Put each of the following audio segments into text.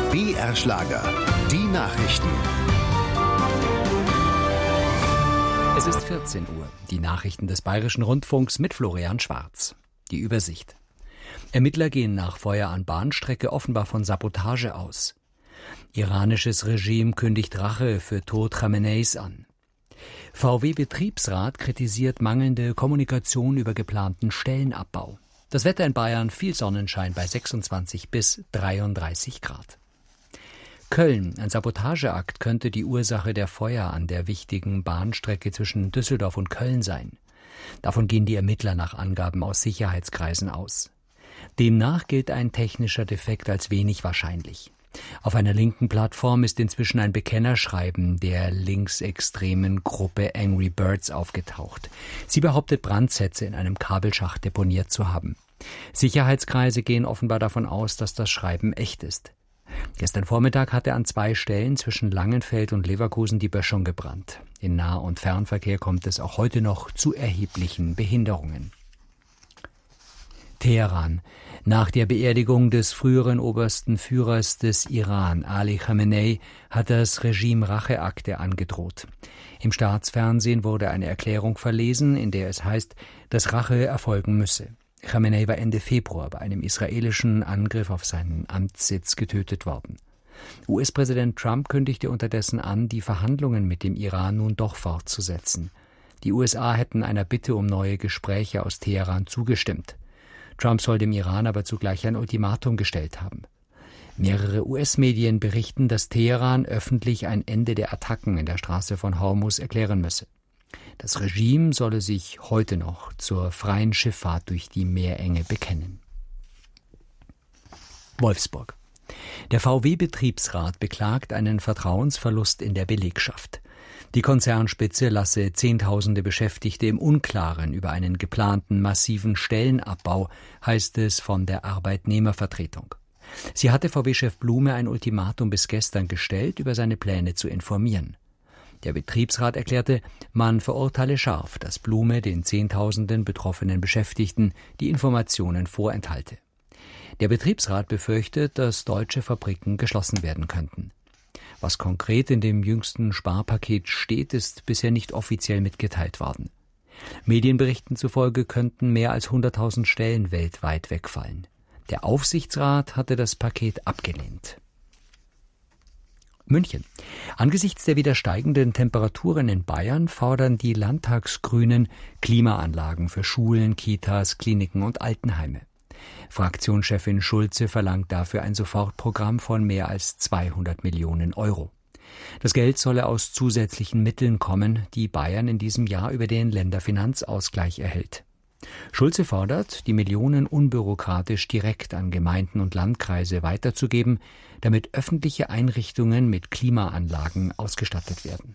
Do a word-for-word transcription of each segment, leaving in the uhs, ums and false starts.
B R Schlager, die Nachrichten. Es ist vierzehn Uhr. Die Nachrichten des Bayerischen Rundfunks mit Florian Schwarz. Die Übersicht. Ermittler gehen nach Feuer an Bahnstrecke offenbar von Sabotage aus. Iranisches Regime kündigt Rache für Tod Khameneis an. V W-Betriebsrat kritisiert mangelnde Kommunikation über geplanten Stellenabbau. Das Wetter in Bayern, viel Sonnenschein bei sechsundzwanzig bis dreiunddreißig Grad. Köln, ein Sabotageakt könnte die Ursache der Feuer an der wichtigen Bahnstrecke zwischen Düsseldorf und Köln sein. Davon gehen die Ermittler nach Angaben aus Sicherheitskreisen aus. Demnach gilt ein technischer Defekt als wenig wahrscheinlich. Auf einer linken Plattform ist inzwischen ein Bekennerschreiben der linksextremen Gruppe Angry Birds aufgetaucht. Sie behauptet, Brandsätze in einem Kabelschacht deponiert zu haben. Sicherheitskreise gehen offenbar davon aus, dass das Schreiben echt ist. Gestern Vormittag hatte an zwei Stellen zwischen Langenfeld und Leverkusen die Böschung gebrannt. In Nah- und Fernverkehr kommt es auch heute noch zu erheblichen Behinderungen. Teheran. Nach der Beerdigung des früheren obersten Führers des Iran, Ali Khamenei, hat das Regime Racheakte angedroht. Im Staatsfernsehen wurde eine Erklärung verlesen, in der es heißt, dass Rache erfolgen müsse. Khamenei war Ende Februar bei einem israelischen Angriff auf seinen Amtssitz getötet worden. U S-Präsident Trump kündigte unterdessen an, die Verhandlungen mit dem Iran nun doch fortzusetzen. Die U S A hätten einer Bitte um neue Gespräche aus Teheran zugestimmt. Trump soll dem Iran aber zugleich ein Ultimatum gestellt haben. Mehrere U S-Medien berichten, dass Teheran öffentlich ein Ende der Attacken in der Straße von Hormuz erklären müsse. Das Regime solle sich heute noch zur freien Schifffahrt durch die Meerenge bekennen. Wolfsburg. Der V W-Betriebsrat beklagt einen Vertrauensverlust in der Belegschaft. Die Konzernspitze lasse Zehntausende Beschäftigte im Unklaren über einen geplanten massiven Stellenabbau, heißt es von der Arbeitnehmervertretung. Sie hatte V W-Chef Blume ein Ultimatum bis gestern gestellt, über seine Pläne zu informieren. Der Betriebsrat erklärte, man verurteile scharf, dass Blume den Zehntausenden betroffenen Beschäftigten die Informationen vorenthalte. Der Betriebsrat befürchtet, dass deutsche Fabriken geschlossen werden könnten. Was konkret in dem jüngsten Sparpaket steht, ist bisher nicht offiziell mitgeteilt worden. Medienberichten zufolge könnten mehr als hunderttausend Stellen weltweit wegfallen. Der Aufsichtsrat hatte das Paket abgelehnt. München. Angesichts der wieder steigenden Temperaturen in Bayern fordern die Landtagsgrünen Klimaanlagen für Schulen, Kitas, Kliniken und Altenheime. Fraktionschefin Schulze verlangt dafür ein Sofortprogramm von mehr als zweihundert Millionen Euro. Das Geld solle aus zusätzlichen Mitteln kommen, die Bayern in diesem Jahr über den Länderfinanzausgleich erhält. Schulze fordert, die Millionen unbürokratisch direkt an Gemeinden und Landkreise weiterzugeben, damit öffentliche Einrichtungen mit Klimaanlagen ausgestattet werden.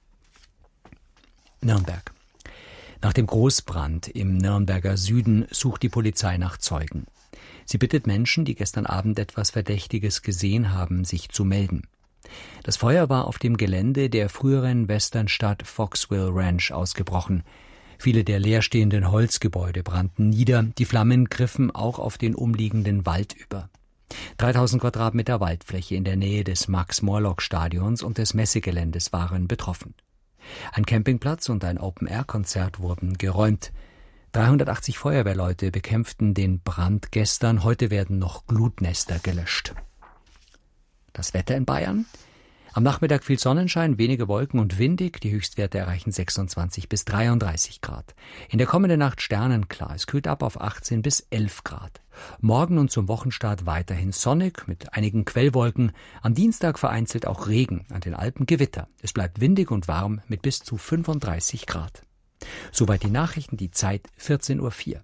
Nürnberg. Nach dem Großbrand im Nürnberger Süden sucht die Polizei nach Zeugen. Sie bittet Menschen, die gestern Abend etwas Verdächtiges gesehen haben, sich zu melden. Das Feuer war auf dem Gelände der früheren Westernstadt Foxville Ranch ausgebrochen. Viele der leerstehenden Holzgebäude brannten nieder, die Flammen griffen auch auf den umliegenden Wald über. dreitausend Quadratmeter Waldfläche in der Nähe des Max-Morlock-Stadions und des Messegeländes waren betroffen. Ein Campingplatz und ein Open-Air-Konzert wurden geräumt. dreihundertachtzig Feuerwehrleute bekämpften den Brand gestern, heute werden noch Glutnester gelöscht. Das Wetter in Bayern? Am Nachmittag viel Sonnenschein, wenige Wolken und windig. Die Höchstwerte erreichen sechsundzwanzig bis dreiunddreißig Grad. In der kommenden Nacht sternenklar. Es kühlt ab auf achtzehn bis elf Grad. Morgen und zum Wochenstart weiterhin sonnig mit einigen Quellwolken. Am Dienstag vereinzelt auch Regen, an den Alpen Gewitter. Es bleibt windig und warm mit bis zu fünfunddreißig Grad. Soweit die Nachrichten, die Zeit vierzehn Uhr vier.